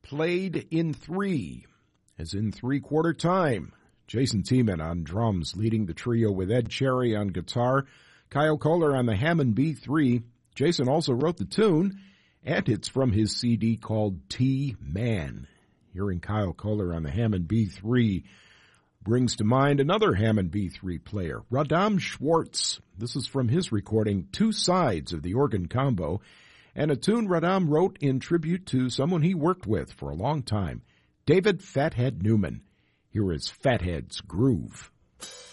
played in 3, as in 3/4 time. Jason Tiemann on drums, leading the trio with Ed Cherry on guitar, Kyle Kohler on the Hammond B3. Jason also wrote the tune, and it's from his CD called T-Man. Hearing Kyle Kohler on the Hammond B3 brings to mind another Hammond B3 player, Radam Schwartz. This is from his recording, Two Sides of the Organ Combo, and a tune Radam wrote in tribute to someone he worked with for a long time, David Fathead Newman. Here is Fathead's Groove.